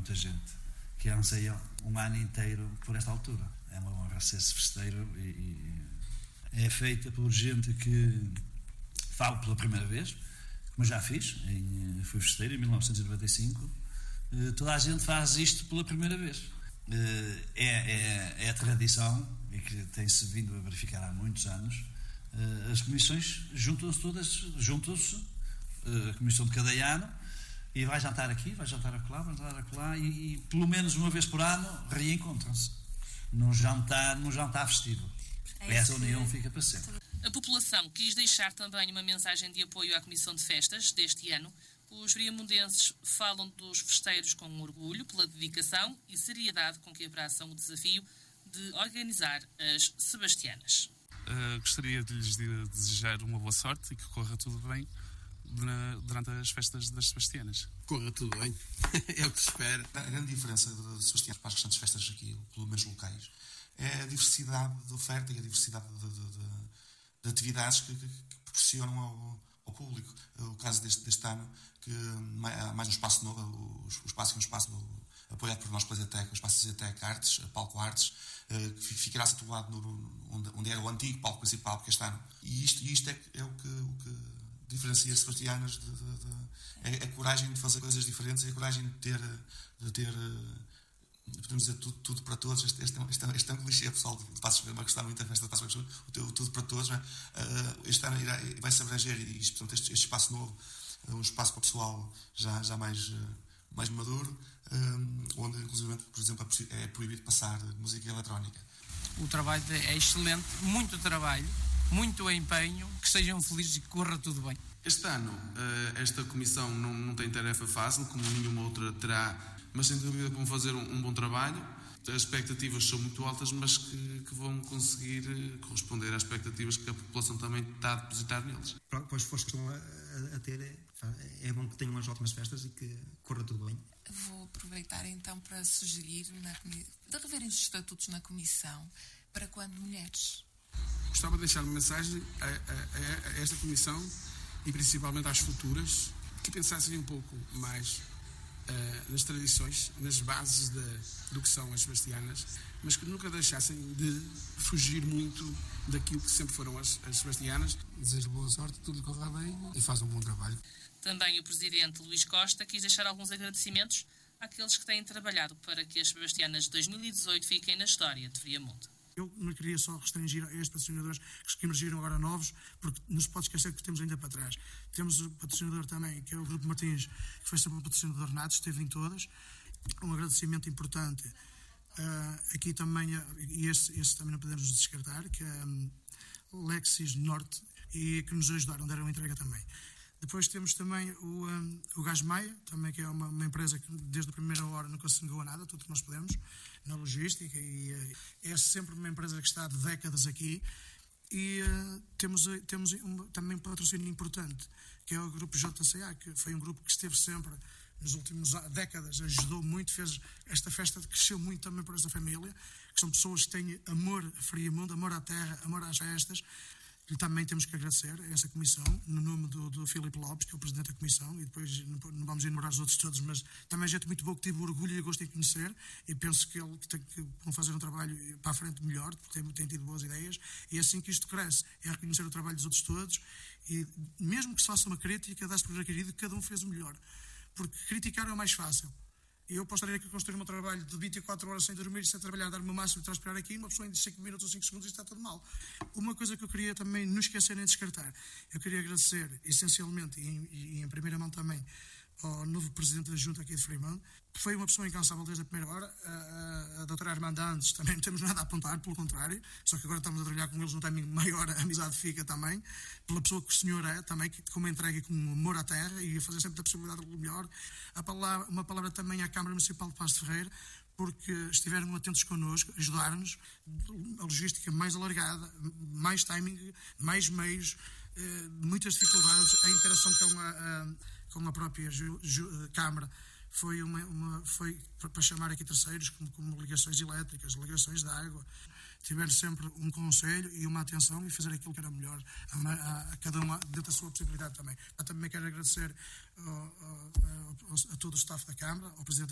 muita gente que anseia um ano inteiro por esta altura. É uma honra ser-se festeiro e é feita por gente que falo pela primeira vez, como eu já fiz, fui festeiro em 1995. Toda a gente faz isto pela primeira vez. É a tradição e que tem-se vindo a verificar há muitos anos. As comissões juntam-se todas, a comissão de cada ano, e vai jantar aqui, vai jantar acolá, e pelo menos uma vez por ano reencontram-se num jantar festivo. Essa união fica para sempre. A população quis deixar também uma mensagem de apoio à Comissão de Festas deste ano. Os friamundenses falam dos festeiros com orgulho pela dedicação e seriedade com que abraçam o desafio de organizar as Sebastianas. Gostaria de lhes desejar uma boa sorte e que corra tudo bem durante as festas das Sebastianas. Corra tudo bem, é o que se espera. A grande diferença de Sebastianas para as restantes festas aqui, pelo menos locais, é a diversidade de oferta e a diversidade de atividades que proporcionam ao público. O caso deste ano, que há mais um espaço novo, o espaço é um espaço apoiado por nós pela Zetec, o espaço Zetec Artes, Palco Artes, que ficará situado onde era o antigo palco principal, porque este ano. E isto é o que diferencia as Sebastianas, é a coragem de fazer coisas diferentes, é a coragem de ter podemos dizer tudo para todos. Este é um clichê, pessoal de Passos Ferreira vai gostar muito da festa de Passos Ferreira, o tudo para todos, não é? Este ano vai-se abranger portanto, este espaço novo, um espaço para o pessoal já mais maduro, onde inclusive, por exemplo, é proibido passar música eletrónica. O trabalho é excelente, muito trabalho, muito empenho, que sejam felizes e que corra tudo bem. Este ano, esta comissão não tem tarefa fácil, como nenhuma outra terá, mas sem dúvida vão fazer um bom trabalho. As expectativas são muito altas, mas que vão conseguir corresponder às expectativas que a população também está a depositar neles. Para as forças que estão a ter, é bom que tenham umas ótimas festas e que corra tudo bem. Vou aproveitar então para sugerir de reverem os estatutos na comissão para quando mulheres. Gostava de deixar uma mensagem a esta comissão e principalmente às futuras, que pensassem um pouco mais nas tradições, nas bases do que são as Sebastianas, mas que nunca deixassem de fugir muito daquilo que sempre foram as Sebastianas. Desejo boa sorte, tudo corra bem e façam um bom trabalho. Também o presidente Luís Costa quis deixar alguns agradecimentos àqueles que têm trabalhado para que as Sebastianas de 2018 fiquem na história de Friamundo. Eu não queria só restringir a estes patrocinadores que emergiram agora novos, porque não se pode esquecer que temos ainda para trás. Temos o patrocinador também, que é o Grupo Martins, que foi sempre um patrocinador nato, esteve em todas. Um agradecimento importante aqui também, e esse também não podemos descartar, que é Lexis Norte, e que nos ajudaram, deram a entrega também. Depois temos também o Gás Maia, também, que é uma empresa que desde a primeira hora nunca se negou a nada, tudo que nós podemos, na logística, e é sempre uma empresa que está há décadas aqui. E temos também um patrocínio importante, que é o Grupo JCA, que foi um grupo que esteve sempre, nas últimas décadas, ajudou muito, fez esta festa, cresceu muito também por esta família, que são pessoas que têm amor a Friamundo, amor à terra, amor às festas. E também temos que agradecer a essa comissão, no nome do Filipe Lopes, que é o presidente da comissão, e depois não vamos enumerar os outros todos, mas também gente muito boa que tive orgulho e gosto de conhecer, e penso que vão fazer um trabalho para a frente melhor, porque tem tido boas ideias, e é assim que isto cresce, é reconhecer o trabalho dos outros todos, e mesmo que se faça uma crítica, dá-se por requerido que cada um fez o melhor, porque criticar é o mais fácil. Eu posso estar aqui a construir o meu trabalho de 24 horas sem dormir, sem trabalhar, dar o meu máximo de transpirar aqui, uma pessoa em 5 minutos ou 5 segundos, isto está tudo mal. Uma coisa que eu queria também não esquecer nem descartar, eu queria agradecer essencialmente e em primeira mão também ao novo presidente da Junta aqui de Friamundo, que foi uma pessoa incansável desde a primeira hora, a doutora Armanda Andes, também não temos nada a apontar, pelo contrário, só que agora estamos a trabalhar com eles num timing maior, a amizade fica também, pela pessoa que o senhor é, também, com uma entrega e com um amor à terra, e a fazer sempre da possibilidade do melhor. Uma palavra também à Câmara Municipal de Passos de Ferreira, porque estiveram atentos connosco, ajudaram-nos, a logística mais alargada, mais timing, mais meios, muitas dificuldades, a interação com a própria Câmara foi para chamar aqui terceiros, como ligações elétricas, ligações de água. Tiveram sempre um conselho e uma atenção e fazer aquilo que era melhor a cada uma dentro da sua possibilidade também. Eu também quero agradecer a todo o staff da Câmara, ao Presidente